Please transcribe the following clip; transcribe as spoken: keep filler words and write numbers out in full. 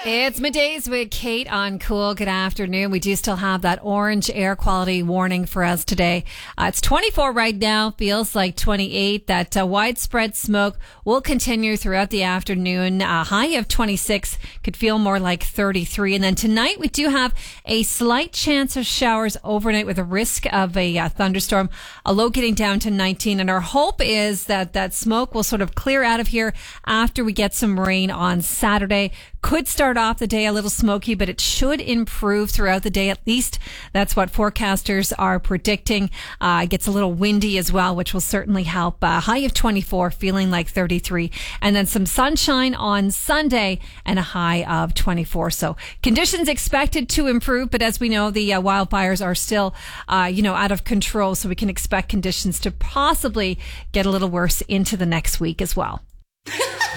It's middays with Kate on Cool. Good afternoon. We do still have that orange air quality warning for us today. Uh, it's twenty-four right now, feels like twenty-eight. That uh, widespread smoke will continue throughout the afternoon. A high of twenty-six, could feel more like thirty-three. And then tonight we do have a slight chance of showers overnight with a risk of a uh, thunderstorm. A low getting down to nineteen. And our hope is that that smoke will sort of clear out of here after we get some rain on Saturday. Could start off the day a little smoky, but it should improve throughout the day. At least that's what forecasters are predicting. Uh, it gets a little windy as well, which will certainly help. Uh, high of twenty-four, feeling like thirty-three. And then some sunshine on Sunday and a high of twenty-four. So conditions expected to improve, but as we know, the uh, wildfires are still, uh, you know, out of control. So we can expect conditions to possibly get a little worse into the next week as well.